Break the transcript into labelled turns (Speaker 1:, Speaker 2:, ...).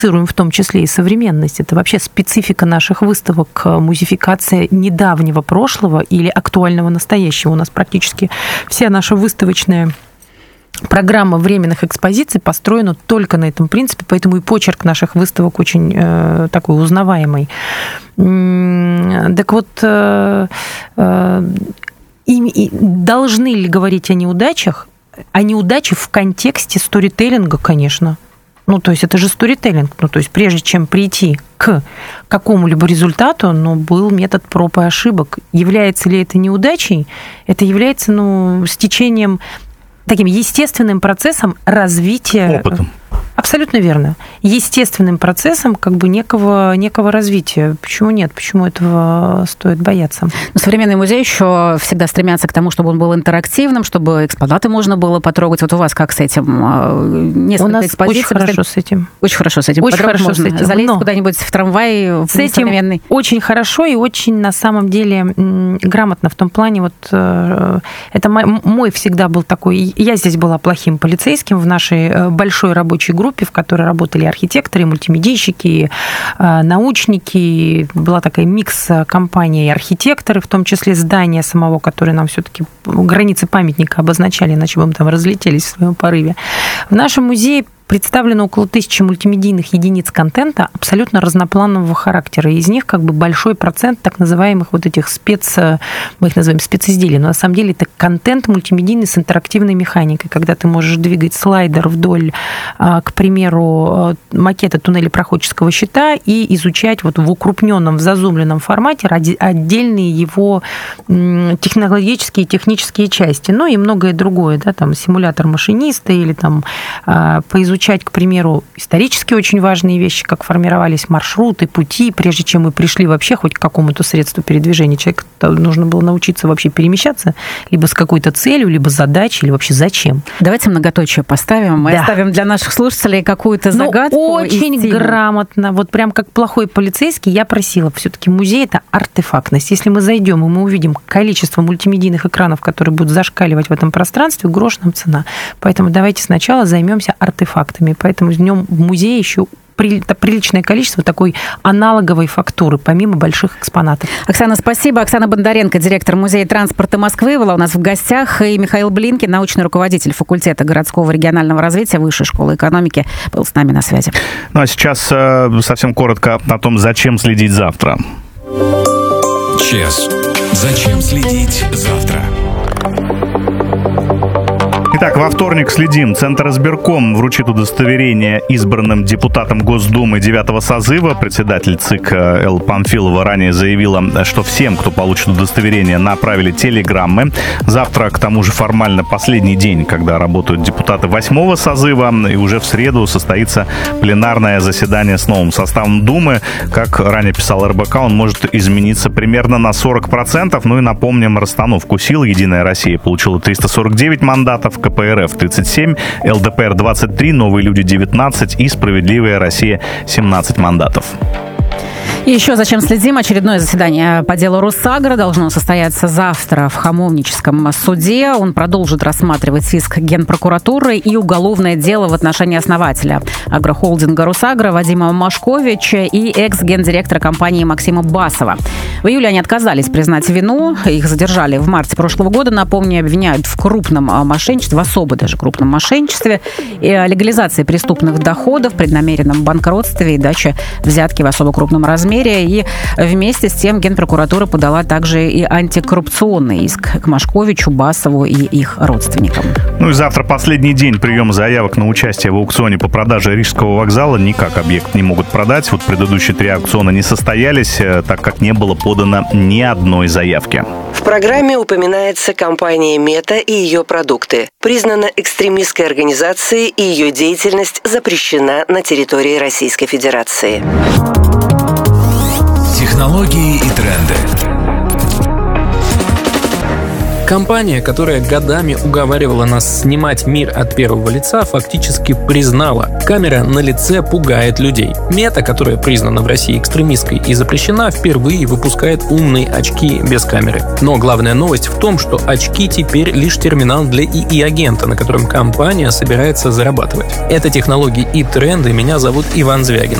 Speaker 1: в том числе и современность. Это вообще специфика наших выставок, музификация недавнего прошлого или актуального настоящего. У нас практически вся наша выставочная программа временных экспозиций построена только на этом принципе, поэтому и почерк наших выставок очень такой узнаваемый. Так вот, должны ли говорить о неудачах? О неудаче в контексте сторителлинга, конечно. То есть это же сторителлинг. То есть прежде чем прийти к какому-либо результату, был метод проб и ошибок. Является ли это неудачей? Это является, стечением, таким естественным процессом развития.
Speaker 2: Опытом.
Speaker 1: Абсолютно верно. Естественным процессом некого развития. Почему нет? Почему этого стоит бояться?
Speaker 3: Современный музей еще всегда стремятся к тому, чтобы он был интерактивным, чтобы экспонаты можно было потрогать. Вот у вас как с этим? Несколько
Speaker 1: у нас
Speaker 3: экспозиций.
Speaker 1: Очень хорошо с этим.
Speaker 3: Очень хорошо с этим.
Speaker 1: Очень хорошо с этим.
Speaker 3: Залезть куда-нибудь в трамвай
Speaker 1: с этим современный. Очень хорошо и очень, на самом деле, грамотно в том плане. Это мой всегда был такой... Я здесь была плохим полицейским в нашей большой рабочей группе, в которой работали архитекторы, мультимедийщики, научники. Была такая микс-компания и архитекторы, в том числе здания самого, которые нам все-таки границы памятника обозначали, иначе бы мы там разлетелись в своем порыве. В нашем музее представлено около 1000 мультимедийных единиц контента абсолютно разнопланового характера. Из них большой процент так называемых этих мы их называем специзделий, но на самом деле это контент мультимедийный с интерактивной механикой, когда ты можешь двигать слайдер вдоль, к примеру, макета туннеля проходческого щита и изучать в укрупненном, в зазумленном формате отдельные его технологические и технические части, и многое другое, симулятор машиниста или поизучать, к примеру, исторически очень важные вещи, как формировались маршруты, пути, прежде чем мы пришли вообще хоть к какому-то средству передвижения. Человеку нужно было научиться вообще перемещаться либо с какой-то целью, либо задачей, или вообще зачем.
Speaker 3: Давайте многоточие поставим. Мы оставим для наших слушателей какую-то загадку.
Speaker 1: Очень грамотно. Прям как плохой полицейский я просила. Все-таки музей – это артефактность. Если мы зайдем и мы увидим количество мультимедийных экранов, которые будут зашкаливать в этом пространстве, грош нам цена. Поэтому давайте сначала займемся артефактами. Поэтому днем в музее еще приличное количество такой аналоговой фактуры, помимо больших экспонатов.
Speaker 3: Оксана, спасибо. Оксана Бондаренко, директор Музея транспорта Москвы, была у нас в гостях. И Михаил Блинкин, научный руководитель факультета городского регионального развития Высшей школы экономики, был с нами на связи.
Speaker 2: А сейчас совсем коротко о том, зачем следить завтра.
Speaker 4: ЧС. Зачем следить завтра?
Speaker 2: Итак, во вторник следим. Центр избирком вручит удостоверение избранным депутатам Госдумы 9-го созыва. Председатель ЦИК Элла Памфилова ранее заявила, что всем, кто получит удостоверение, направили телеграммы. Завтра, к тому же, формально последний день, когда работают депутаты 8-го созыва. И уже в среду состоится пленарное заседание с новым составом Думы. Как ранее писал РБК, он может измениться примерно на 40%. Ну и напомним расстановку сил. Единая Россия получила 349 мандатов, КПРФ 37, ЛДПР 23, Новые люди 19 и Справедливая Россия 17 мандатов.
Speaker 3: И еще зачем следим? Очередное заседание по делу Росагро должно состояться завтра в Хамовническом суде. Он продолжит рассматривать иск Генпрокуратуры и уголовное дело в отношении основателя агрохолдинга Росагро Вадима Машковича и экс-гендиректора компании Максима Басова. В июле они отказались признать вину. Их задержали в марте прошлого года. Напомню, обвиняют в крупном мошенничестве, в особо даже крупном мошенничестве, легализации преступных доходов, преднамеренном банкротстве и даче взятки в особо крупном размере. И вместе с тем Генпрокуратура подала также и антикоррупционный иск к Машковичу, Басову и их родственникам.
Speaker 2: Ну и завтра последний день приема заявок на участие в аукционе по продаже Рижского вокзала. Никак объект не могут продать. Вот предыдущие 3 аукциона не состоялись, так как не было подано ни одной заявки.
Speaker 5: В программе упоминается компания «Мета» и ее продукты. Признана экстремистской организацией, и ее деятельность запрещена на территории Российской Федерации.
Speaker 4: Технологии и тренды.
Speaker 6: Компания, которая годами уговаривала нас снимать мир от первого лица, фактически признала: камера на лице пугает людей. Мета, которая признана в России экстремистской и запрещена, впервые выпускает умные очки без камеры. Но главная новость в том, что очки теперь лишь терминал для ИИ-агента, на котором компания собирается зарабатывать. Это технологии и тренды. Меня зовут Иван Звягин.